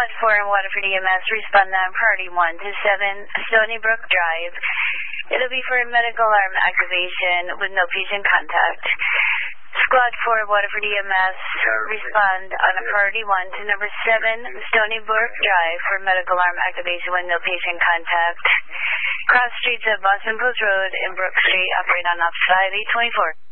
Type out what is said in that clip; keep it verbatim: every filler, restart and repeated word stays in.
Squad four in Waterford E M S, respond on priority one to seven Stony Brook Drive. It'll be for a medical alarm activation with no patient contact. Squad four Waterford E M S, respond on a priority one to number seven Stony Brook Drive for medical alarm activation with no patient contact. Cross streets of Boston Post Road and Brook Street, operate on Office five eight two four.